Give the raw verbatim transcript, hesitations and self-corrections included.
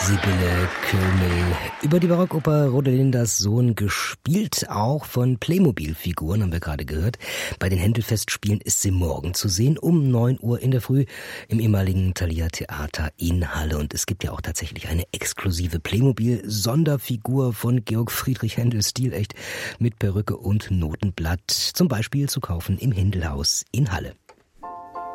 Sibylle Köhlmel über die Barockoper Rodelindas Sohn, gespielt auch von Playmobil-Figuren, haben wir gerade gehört. Bei den Händelfestspielen ist sie morgen zu sehen, um neun Uhr in der Früh im ehemaligen Thalia Theater in Halle. Und es gibt ja auch tatsächlich eine exklusive Playmobil-Sonderfigur von Georg Friedrich Händel, stilecht, mit Perücke und Notenblatt, zum Beispiel zu kaufen im Händelhaus in Halle.